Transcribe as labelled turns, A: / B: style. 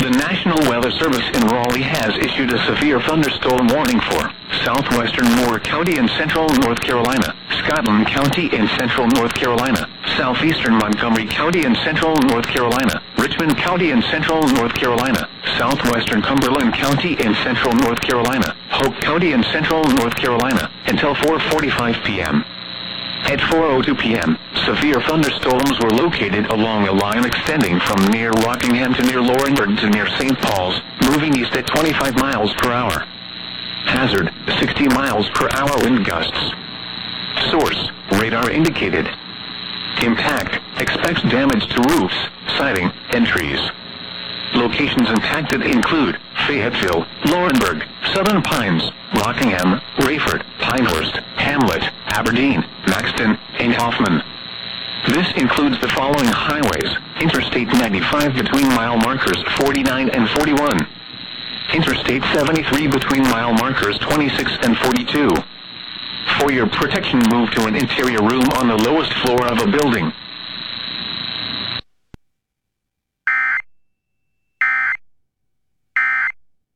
A: The National Weather Service in Raleigh has issued a severe thunderstorm warning for southwestern Moore County in central North Carolina, Scotland County in central North Carolina, southeastern Montgomery County in central North Carolina, Richmond County in central North Carolina, southwestern Cumberland County in central North Carolina, Hope County in central North Carolina, until 4:45 p.m. At 4:02 p.m., severe thunderstorms were located along a line extending from near Rockingham to near Laurinburg to near St. Paul's, moving east at 25 miles per hour. Hazard, 60 miles per hour wind gusts. Source, radar indicated. Impact, expects damage to roofs, siding, and trees. Locations impacted include Fayetteville, Laurinburg, Southern Pines, Rockingham, Rayford, Pinehurst, Hamlet, Aberdeen, Maxton, and Hoffman. This includes the following highways: Interstate 95 between mile markers 49 and 41. Interstate 73 between mile markers 26 and 42. For your protection, move to an interior room on the lowest floor of a building.